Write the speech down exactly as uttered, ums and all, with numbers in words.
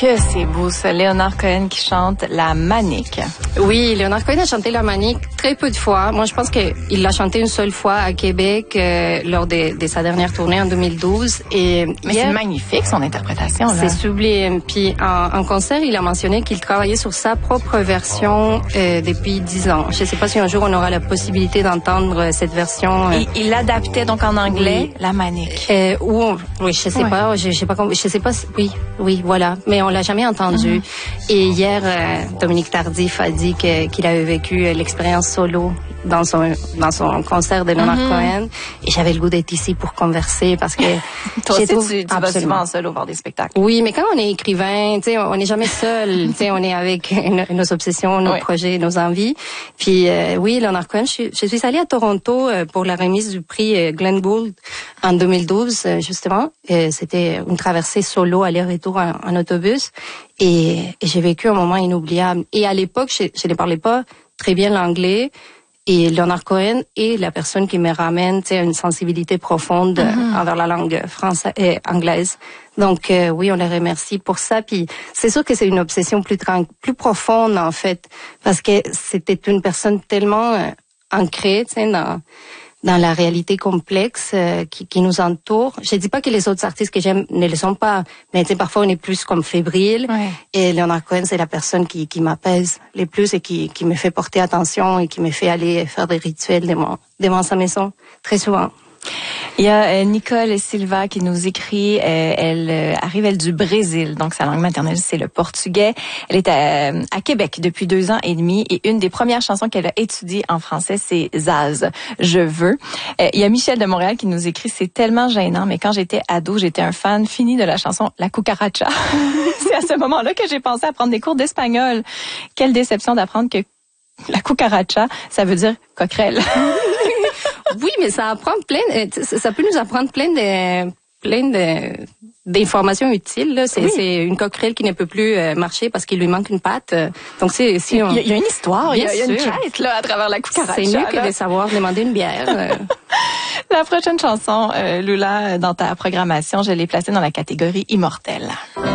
Que c'est beau, ça. Leonard Cohen qui chante La Manique. Oui, Leonard Cohen a chanté La Manique très peu de fois. Moi, je pense qu'il l'a chanté une seule fois à Québec euh, lors de, de sa dernière tournée en deux mille douze. Et Mais hier, c'est magnifique, son interprétation. C'est sublime. Puis en, en concert, il a mentionné qu'il travaillait sur sa propre version euh, depuis dix ans. Je ne sais pas si un jour on aura la possibilité d'entendre cette version. Euh, Et il l'adaptait donc en anglais, oui. La Manique. Euh, ou, oui, je sais ouais. pas, je, je sais pas, je sais pas, oui, oui, voilà. Mais on l'a jamais entendu. Mm-hmm. Et hier, euh, Dominique Tardif a dit que, qu'il avait vécu l'expérience solo dans son dans son concert de Leonard mm-hmm. Cohen. Et j'avais le goût d'être ici pour converser parce que toi aussi, trouve, tu, tu vas souvent en solo voir des spectacles. Oui, mais quand on est écrivain, tu sais, on n'est jamais seul. Tu sais, on est avec nos, nos obsessions, nos oui. projets, nos envies. Puis euh, oui, Leonard Cohen, je, je suis allée à Toronto euh, pour la remise du prix euh, Glenn Gould en deux mille douze, euh, justement. Euh, c'était une traversée solo aller-retour en, en autobus. Et, et j'ai vécu un moment inoubliable. Et à l'époque, je, je ne parlais pas très bien l'anglais. Et Leonard Cohen est la personne qui me ramène, tu sais, une sensibilité profonde mm-hmm. envers la langue française et anglaise. Donc euh, oui, on les remercie pour ça. Puis c'est sûr que c'est une obsession plus tran- plus profonde en fait, parce que c'était une personne tellement euh, ancrée, tu sais, dans dans la réalité complexe euh, qui, qui nous entoure. Je dis pas que les autres artistes que j'aime ne le sont pas, mais tu sais, parfois on est plus comme fébrile. Ouais. Et Leonard Cohen, c'est la personne qui, qui m'apaise les plus et qui, qui me fait porter attention et qui me fait aller faire des rituels devant, devant sa maison, très souvent. Il y a euh, Nicole Silva qui nous écrit, euh, elle euh, arrive elle du Brésil, donc sa langue maternelle c'est le portugais. Elle est à, à Québec depuis deux ans et demi et une des premières chansons qu'elle a étudiées en français c'est Zaz, Je veux. Euh, il y a Michel de Montréal qui nous écrit, c'est tellement gênant, mais quand j'étais ado, j'étais un fan fini de la chanson La Cucaracha. C'est à ce moment-là que j'ai pensé à prendre des cours d'espagnol. Quelle déception d'apprendre que la cucaracha, ça veut dire coquerelle. Oui, mais ça apprend plein, ça peut nous apprendre plein de, plein de, d'informations utiles, là. C'est, oui. c'est une coquerelle qui ne peut plus marcher parce qu'il lui manque une patte. Donc c'est, si on... Il y a, il y a une histoire, il y a, il y a une quête, là, à travers la cucaracha. C'est mieux que là. de savoir demander une bière. La prochaine chanson, euh, Lula, dans ta programmation, je l'ai placée dans la catégorie immortelle.